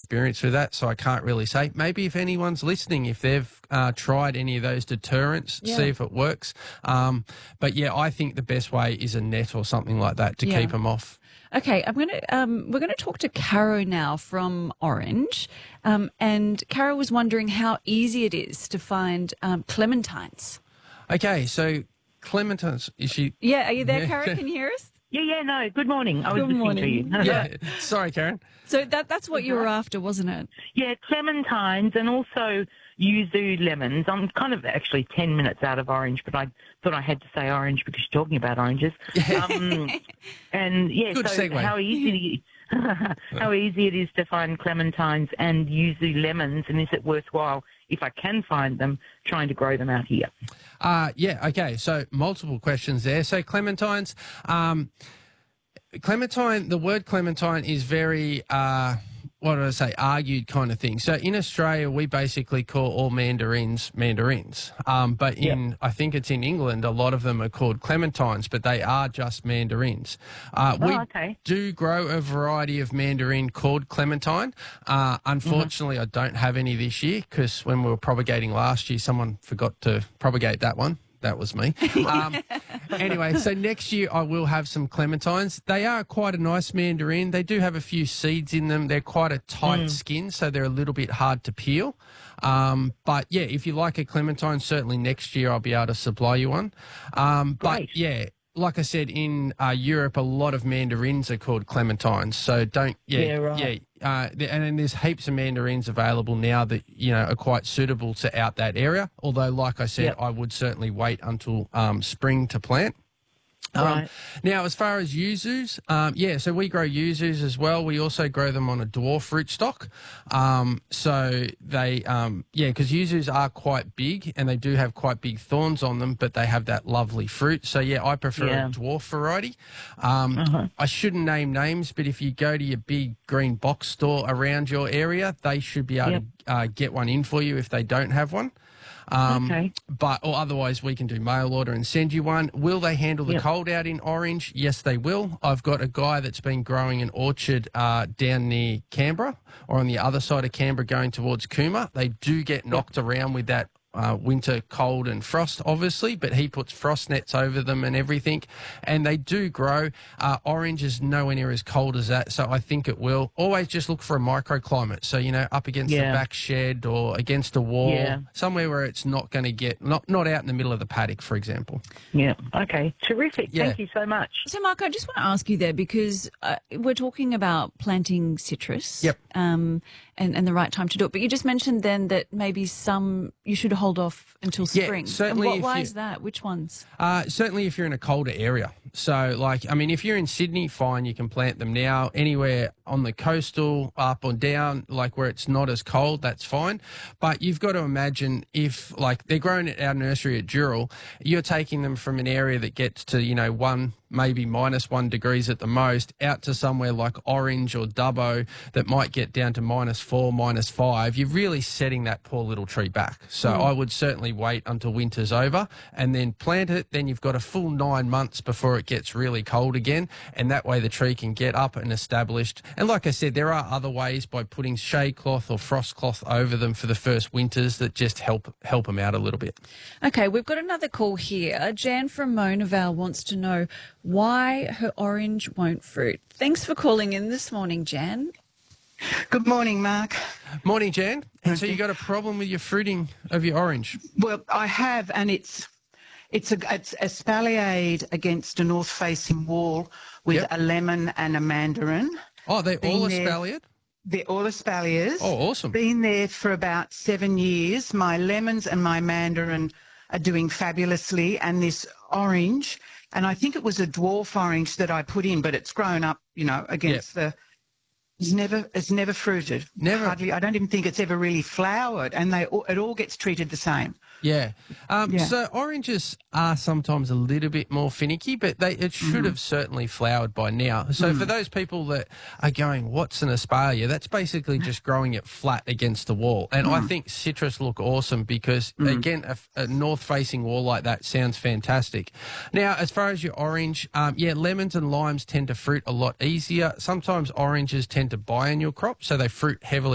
experience with that, so I can't really say. Maybe if anyone's listening, if they've tried any of those deterrents, see if it works. But yeah, I think the best way is a net or something like that to keep them off. Okay, we're gonna talk to Caro now from Orange, and Caro was wondering how easy it is to find clementines. Okay, so clementines, is she? Yeah, are you there, Caro? Can you hear us? Yeah, no. Good morning. I was listening to you. Yeah, sorry, Karen. So that's what you were after, wasn't it? Yeah, clementines and also yuzu lemons. I'm kind of actually 10 minutes out of orange, but I thought I had to say orange because you're talking about oranges. And yeah, good so segue. how easy it is to find clementines and yuzu lemons, and is it worthwhile, if I can find them, trying to grow them out here? Yeah, okay, so multiple questions there. So clementines, the word clementine is very, what do I say, argued kind of thing. So in Australia, we basically call all mandarins mandarins. But I think it's in England, a lot of them are called clementines, but they are just mandarins. We do grow a variety of mandarin called clementine. Unfortunately, I don't have any this year because when we were propagating last year, someone forgot to propagate that one. That was me. Anyway, so next year I will have some clementines. They are quite a nice mandarin. They do have a few seeds in them. They're quite a tight skin, so they're a little bit hard to peel. But, yeah, if you like a clementine, certainly next year I'll be able to supply you one. But, yeah, like I said, in Europe, a lot of mandarins are called clementines. So don't, and then there's heaps of mandarins available now that, are quite suitable to out that area. Although, like I said, I would certainly wait until spring to plant. Now, as far as yuzus, so we grow yuzus as well. We also grow them on a dwarf rootstock. So they, because yuzus are quite big and they do have quite big thorns on them, but they have that lovely fruit. So, I prefer a dwarf variety. I shouldn't name names, but if you go to your big green box store around your area, they should be able to get one in for you if they don't have one. Or otherwise we can do mail order and send you one. Will they handle the cold out in Orange? Yes, they will. I've got a guy that's been growing an orchard down near Canberra, or on the other side of Canberra going towards Cooma. They do get knocked around with that winter cold and frost, obviously, but he puts frost nets over them and everything, and they do grow. Orange is nowhere near as cold as that, so I think it will. Always just look for a microclimate, so, up against the back shed or against a wall, somewhere where it's not going to get, not out in the middle of the paddock, for example. Yeah, okay, terrific. Thank you so much. So, Mark, I just want to ask you there, because we're talking about planting citrus and the right time to do it, but you just mentioned then that maybe some you should hold off until spring. Certainly. Why is that? Which ones? Certainly if you're in a colder area. So, if you're in Sydney, fine, you can plant them now. Anywhere on the coastal, up or down, where it's not as cold, that's fine. But you've got to imagine if, they're grown at our nursery at Dural, you're taking them from an area that gets to, maybe -1 degrees at the most, out to somewhere like Orange or Dubbo that might get down to -4, -5, you're really setting that poor little tree back. So I would certainly wait until winter's over and then plant it. Then you've got a full 9 months before it gets really cold again, and that way the tree can get up and established. And like I said, there are other ways by putting shade cloth or frost cloth over them for the first winters that just help them out a little bit. Okay, we've got another call here. Jan from Monaval wants to know why her orange won't fruit. Thanks for calling in this morning, Jan. Good morning, Mark. Morning, Jan. And so you got a problem with your fruiting of your orange? Well, I have, and it's espaliered against a north-facing wall with a lemon and a mandarin. Oh, they're all espaliered? They're all espaliers. Oh, awesome. Been there for about 7 years. My lemons and my mandarin are doing fabulously, and this orange, and I think it was a dwarf orange that I put in, but it's grown up, against the... It's never fruited. Never. Hardly. I don't even think it's ever really flowered, and it all gets treated the same. Yeah. So oranges are sometimes a little bit more finicky, but it should have certainly flowered by now. So for those people that are going, what's an espalier? That's basically just growing it flat against the wall. And I think citrus look awesome because, again, a north-facing wall like that sounds fantastic. Now, as far as your orange, lemons and limes tend to fruit a lot easier. Sometimes oranges tend to buy in your crop, so they fruit heavily